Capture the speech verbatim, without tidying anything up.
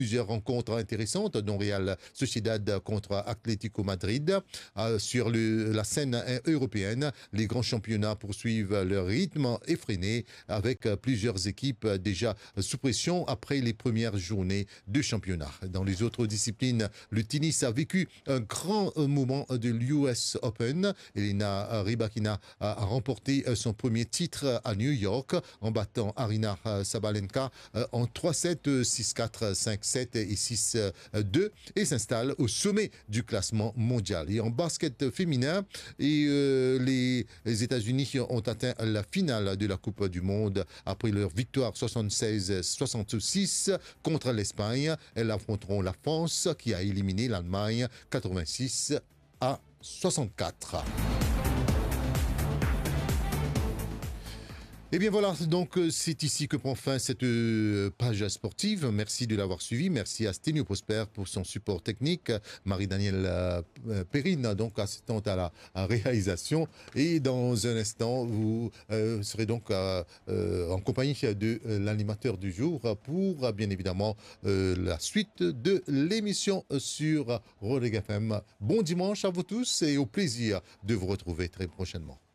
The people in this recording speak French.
Plusieurs rencontres intéressantes, dont Real Sociedad contre Atlético Madrid. Euh, sur le, la scène européenne, les grands championnats poursuivent leur rythme effréné avec plusieurs équipes déjà sous pression après les premières journées de championnat. Dans les autres disciplines, le tennis a vécu un grand moment de l'U S Open. Elena Rybakina a remporté son premier titre à New York en battant Aryna Sabalenka en trois sept, six quatre, cinq sept et six deux et s'installe au sommet du classement mondial. Et en basket féminin, et, euh, les, les États-Unis ont atteint la finale de la Coupe du Monde après leur victoire soixante-seize soixante-six contre l'Espagne. Elles affronteront la France qui a éliminé l'Allemagne quatre-vingt-six à soixante-quatre. Et bien voilà, donc c'est ici que prend fin cette page sportive. Merci de l'avoir suivi. Merci à Sténio Prosper pour son support technique. Marie-Danielle Perrine, donc assistante à la réalisation. Et dans un instant, vous euh, serez donc euh, euh, en compagnie de l'animateur du jour pour, bien évidemment, euh, la suite de l'émission sur Rodrigue F M. Bon dimanche à vous tous et au plaisir de vous retrouver très prochainement.